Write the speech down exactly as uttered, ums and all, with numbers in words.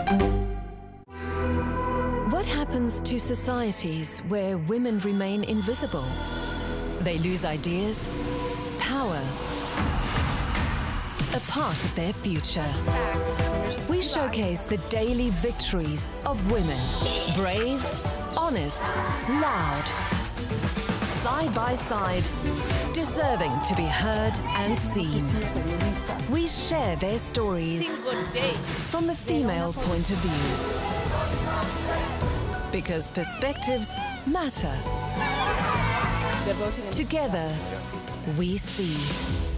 What happens to societies where women remain invisible? They lose ideas, power, a part of their future. We showcase the daily victories of women. Brave, honest, loud. Side by side, deserving to be heard and seen. We share their stories from the female point of view. Because perspectives matter. Together, we see.